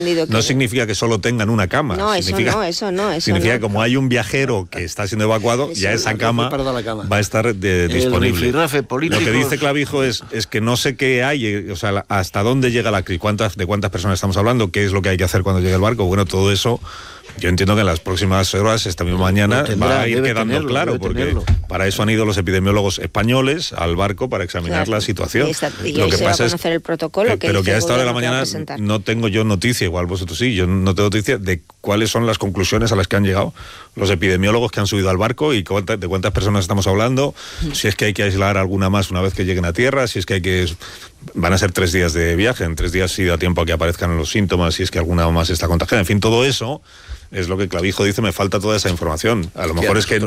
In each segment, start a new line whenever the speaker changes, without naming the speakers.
No significa que solo tengan una cama.
No,
significa
eso
que como hay un viajero que está siendo evacuado, ya esa cama va a estar disponible. Lo que dice Clavijo es que no sé qué hay, o sea, hasta dónde llega la crisis, de cuántas personas estamos hablando, qué es lo que hay que hacer cuando llegue el barco. Bueno, todo eso yo entiendo que en las próximas horas, esta misma mañana, va a ir quedando claro, porque para eso han ido los epidemiólogos españoles al barco para examinar la situación.
Y lo que pasa es el protocolo
pero que a esta hora de la mañana no tengo yo noticia, igual vosotros sí, yo no tengo noticia de cuáles son las conclusiones a las que han llegado los epidemiólogos que han subido al barco y de cuántas personas estamos hablando, si es que hay que aislar alguna más una vez que lleguen a tierra, si es que van a ser 3 días de viaje, en 3 días sí da tiempo a que aparezcan los síntomas, si es que alguna más está contagiada, en fin, todo eso es lo que Clavijo dice, me falta toda esa información. A lo mejor es que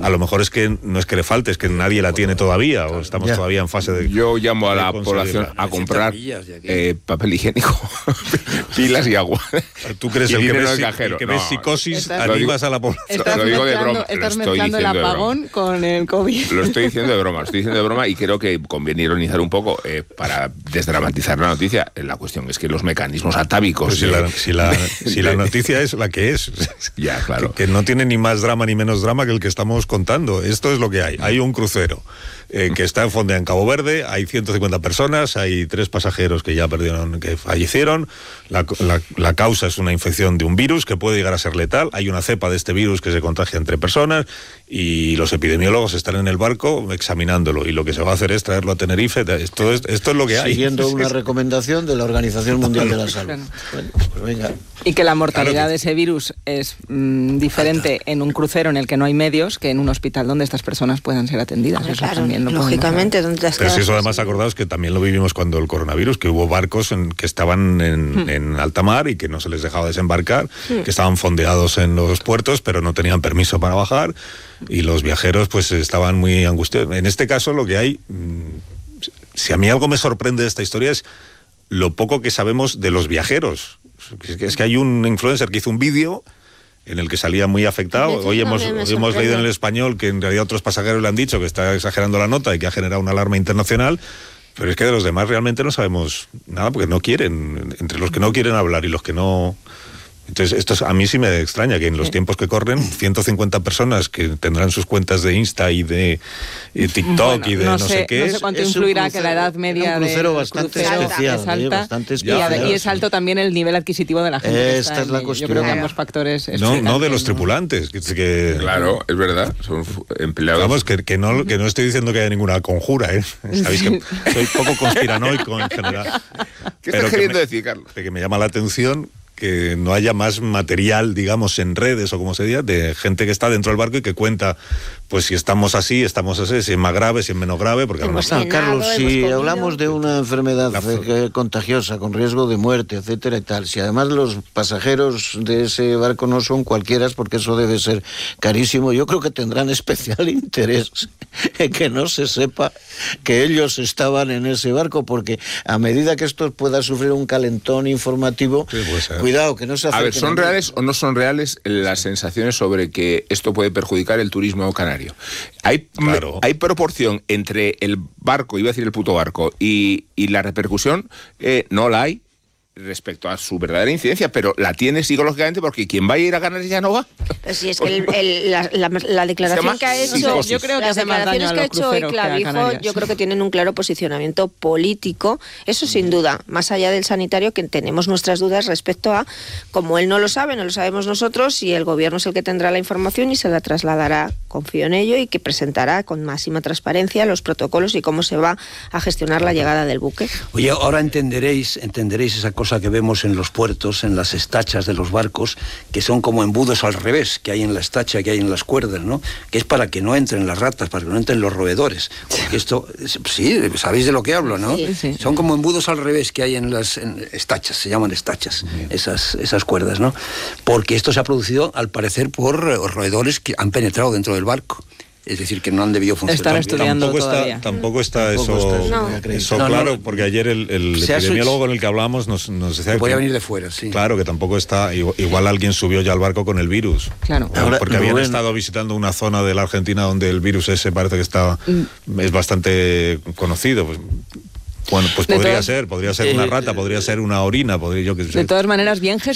no es que le falte, es que nadie la tiene todavía, o estamos todavía en fase de...
Yo llamo a la población a comprar papel higiénico, pilas y agua.
¿Tú crees que ves psicosis, animas a la población?
Lo digo de broma.
Estás mezclando el apagón con el COVID.
Lo estoy diciendo de broma, y creo que conviene ironizar un poco para desdramatizar la noticia. La cuestión es que los mecanismos atávicos...
Si la noticia es la que es...
Ya, claro.
Que no tiene ni más drama ni menos drama que el que estamos contando. Esto es lo que hay. Hay un crucero que está en fondeado en Cabo Verde, hay 150 personas, hay 3 pasajeros que ya que fallecieron. La causa es una infección de un virus que puede llegar a ser letal. Hay una cepa de este virus que se contagia entre personas y los epidemiólogos están en el barco examinándolo, y lo que se va a hacer es traerlo a Tenerife. Esto es lo que hay.
Siguiendo una recomendación de la Organización Mundial de la Salud. Bueno, pues venga.
Y que la mortalidad de ese virus es diferente en un crucero en el que no hay medios que en un hospital donde estas personas puedan ser atendidas.
Eso claro, también lógicamente.
Pero si eso además acordaos que también lo vivimos cuando el coronavirus, que hubo barcos que estaban en alta mar y que no se les dejaba desembarcar, que estaban fondeados en los puertos pero no tenían permiso para bajar, y los viajeros pues estaban muy angustiados. En este caso lo que hay, si a mí algo me sorprende de esta historia es lo poco que sabemos de los viajeros. Es que hay un influencer que hizo un vídeo en el que salía muy afectado. Hoy hemos leído en El Español que en realidad otros pasajeros le han dicho que está exagerando la nota y que ha generado una alarma internacional, pero es que de los demás realmente no sabemos nada, porque no quieren, entre los que no quieren hablar y los que no... Entonces, esto a mí sí me extraña que en los tiempos que corren, 150 personas que tendrán sus cuentas de Insta y de TikTok y de no sé qué.
No sé cuánto influirá que la edad media de
bastante especial,
es alta,
bastante especial.
Y es alto también el nivel adquisitivo de la gente.
Esta es la cuestión.
Yo creo que ambos factores...
No de los tripulantes.
Claro, es verdad, son empleados.
Vamos, que no estoy diciendo que haya ninguna conjura, ¿eh? Sabéis que soy poco conspiranoico en general.
¿Qué estás queriendo decir, Carlos?
Que me llama la atención que no haya más material, digamos, en redes o como se diga, de gente que está dentro del barco y que cuenta, pues si estamos así, si es más grave, si es menos grave, porque además...
Carlos, si hablamos de una enfermedad contagiosa con riesgo de muerte, etcétera y tal, si además los pasajeros de ese barco no son cualquiera, porque eso debe ser carísimo, yo creo que tendrán especial interés en que no se sepa que ellos estaban en ese barco, porque a medida que esto pueda sufrir un calentón informativo,
sí, pues,
cuidado, que no se acerquen.
A ver, ¿son reales o no son reales las sensaciones sobre que esto puede perjudicar el turismo canario? ¿Hay proporción entre el barco, iba a decir el puto barco, y la repercusión? No la hay respecto a su verdadera incidencia, pero la tiene psicológicamente, porque quien vaya a ir a Canarias ya no va.
Pues sí, es que la declaración que ha hecho,
yo creo que
las declaraciones que ha hecho hoy Clavijo, yo creo que tienen un claro posicionamiento político, eso sin duda, más allá del sanitario, que tenemos nuestras dudas respecto a, como él no lo sabe, no lo sabemos nosotros, y el gobierno es el que tendrá la información y se la trasladará, confío en ello, y que presentará con máxima transparencia los protocolos y cómo se va a gestionar la llegada del buque.
Oye, ahora entenderéis esa cosa que vemos en los puertos, en las estachas de los barcos, que son como embudos al revés, que hay en la estacha, que hay en las cuerdas, ¿no? Que es para que no entren las ratas, para que no entren los roedores. Porque esto, sí, sabéis de lo que hablo, ¿no?
Sí.
Son como embudos al revés que hay en las estachas, se llaman estachas, esas cuerdas, ¿no? Porque esto se ha producido, al parecer, por roedores que han penetrado dentro del barco. Es decir, que no han debido funcionar.
Están estudiando
tampoco está eso claro, porque ayer el epidemiólogo con el que hablamos nos decía que
podía venir de fuera, sí.
Claro, que tampoco está, igual alguien subió ya al barco con el virus.
Claro.
Porque habían estado visitando una zona de la Argentina donde el virus ese parece que es bastante conocido. Pues, Bueno, pues podría ser una rata, podría ser una orina, yo qué sé.
De todas maneras, bien